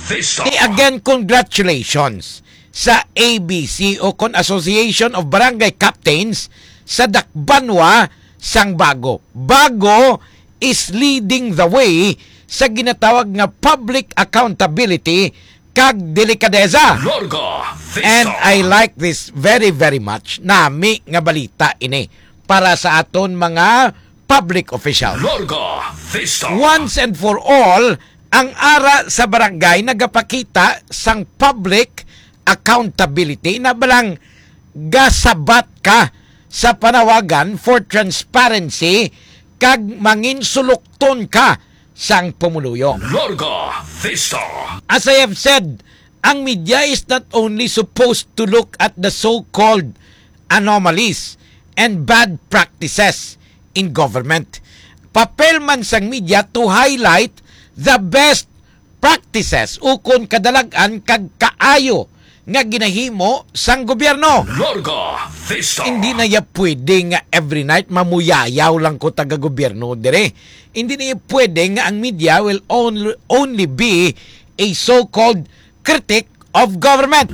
Again, congratulations sa ABC o Association of Barangay Captains sa Dakbanwa, Sangbago. Bago is leading the way sa ginatawag nga public accountability kag delikadeza. And I like this very, very much. Nami nga balita ini para sa aton mga public officials. Once and for all, ang ara sa barangay nagapakita sang public accountability na balang gasabat ka sa panawagan for transparency kag manginsulukton ka sang pumuluyo. As I have said, ang media is not only supposed to look at the so-called anomalies and bad practices in government. Papel man sang media to highlight the best practices ukon kadalagan kag kaayo nga ginahimo sang gobyerno. Hindi na ya pwede nga every night mamuyayaw lang ko taga-gobyerno dire. Hindi na ya pwede nga ang media will only be a so-called critic of government.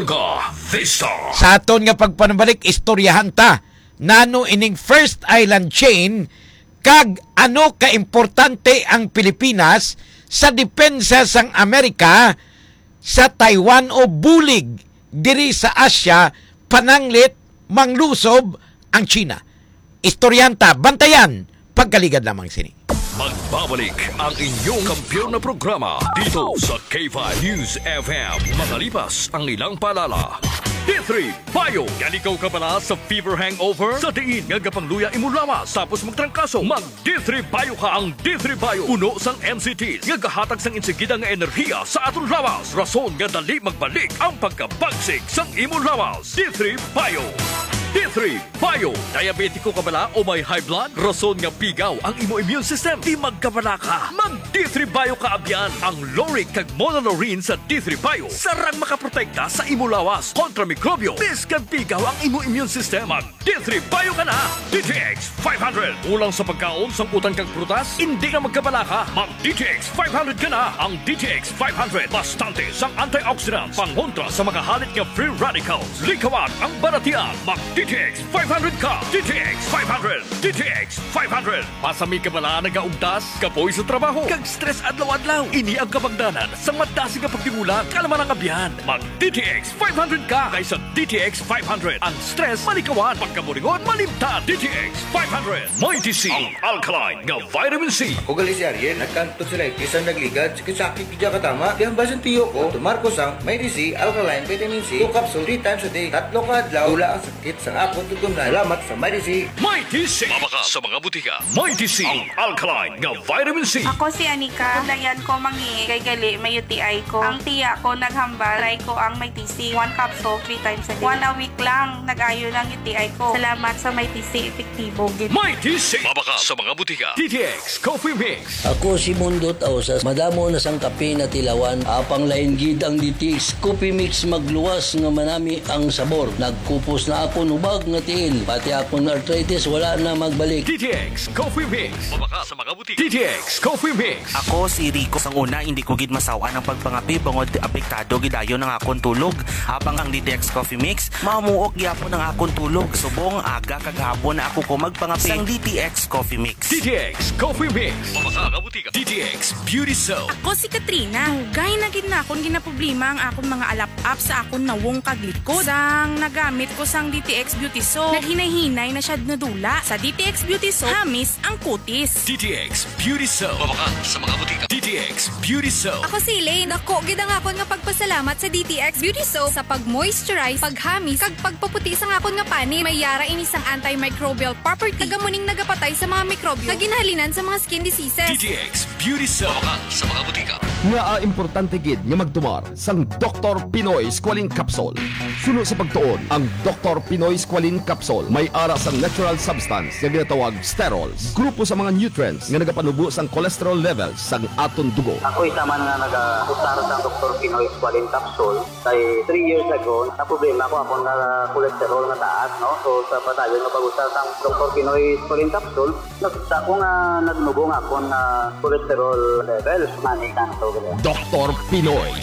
Sa aton nga pagpanabalik, istoryahan ta nano ining First Island chain kag ano ka-importante ang Pilipinas sa depensa sang Amerika sa Taiwan o bulig diri sa Asia pananglit manglusob ang China. Istoryanta, bantayan, pagkaligad lamang sini. Magbabalik ang inyong kampiyon na programa dito sa K5 News FM. Makalipas ang ilang paalala. D3 Bio. Yan ikaw ka pala sa fever hangover? Sa diin nga gapangluya imulawas tapos magtrangkaso. Mag D3 Bio ka. Ang D3 Bio puno sang NCTs nga gahatag sang insigida nga enerhiya sa aton lawas. Rason nga dali magbalik ang pagkabagsik sang imulawas. D3 Bio. D3 Bio. Diabetiko ka bala o may high blood? Rason nga pigaw ang imo immune system. Di magkabala ka. Mag D3 Bio ka abyan. Ang Loric kag Monolaurin sa D3 Bio sarang makaprotekta sa imo lawas kontra mikrobyo. Bis kag pigaw ang imo immune system. Mag D3 Bio ka na. DTX 500. Ulang sa pagkaon, sangkutan kag prutas, hindi na magkabala ka. Mag DTX 500 ka na. Ang DTX 500 bastante sang antioxidants pangontra sa makahalit nga free radicals. Likawan ang baratian. Mag DTX 500 ka. DTX 500. DTX 500. Pasami ka bala nagaugtas, kapoy sa trabaho, kag stress adlaw-adlaw. Ini ang kabangdanan sa madasi nga pagtingulang kalaman ang abyan. Mag DTX 500 ka kaysa DTX 500. Ang stress malikawan, pagkaburingon malimtan. DTX 500. May DC ang alkaline nga vitamin C. Ako gali si Ariel, nagkanto sila isang nagligad, sakit kidya katama. Di ang basan tiyo ko, tumarko sang May DC alkaline vitamin C. 2 capsule 3 times a day. 3 ka adlaw, wala ang sakit sa akong tutunan. Salamat sa May DC. May DC. Mabaka sa mga butika. May DC ang alkaline nga vitamin C. Ako si Anika. Dayan ko mangi kay gali may UTI ko. Ang tiya ko naghambal. Try ko ang May TC. 1 capsule 3 times a day. 1 a week lang nag-ayo ng UTI ko. Salamat sa May TC. Epektibo. May TC. Mabaka sa mga butika. DTX Coffee Mix. Ako si Mundot Ausas. Madamo na sang kape na tilawan. Apang lain gid ang DTX Coffee Mix magluwas nga manami ang sabor. Nagkupos na ako nubag nga tiil. Pati akong arthritis wala na magbalik. DTX Coffee Mix. Mabaka sa mga butika. DTX Coffee Mix. Ako si Rico. Sang una, hindi ko gid masawa ng pagpangapi bangod apektado gidayon ng akong tulog. Habang ang DTX Coffee Mix, mamuok gyapon ng akong tulog. Subong aga kagahapon na ako ko magpangapi sang DTX Coffee Mix. DTX Coffee Mix. Mabaka sa butika. DTX Beauty Soap. Ako si Katrina. Hugay na gid na akong ginaproblema ang akong mga alap-up sa akong nawong kaglikod. Sang nagamit ko sang DTX Beauty Soap, naghinay-hinay na siya nadula. Sa DTX Beauty Soap, hamis ang kutis. DTX Beauty Soap. Mabaka sa mga butika. DTX Beauty Soap. Ako si Elaine. Dako gid ang akon nga pagpasalamat sa DTX Beauty Soap sa pag-moisturize, paghamis, kag pagpaputi sa akon nga pani. May yara ini sang antimicrobial property. Tagamuning nagapatay sa mga mikrobyo nga ginahalinan sa mga skin diseases. DTX Beauty Soap. Mabaka sa mga butika. Nga importante gid nga magtumar sang Dr. Pinoy Squalene Capsule. Suno sa pagtuon ang Dr. Pinoy Squalene Capsule may ara sang natural substance nga ginatawag sterols. Grupo sa mga nutrients nga nagapanubo sang cholesterol levels sang aton dugo. Ako isa man nga nag-usara sa Dr. Pinoy Squalene Capsule kay 3 years ago na problema ko akong cholesterol nga taas, no? So sa padayon nga pag-usara sa Dr. Pinoy Squalene Capsule, nakita ko nga nagnubong akong cholesterol levels manikan to. Dr. Pinoy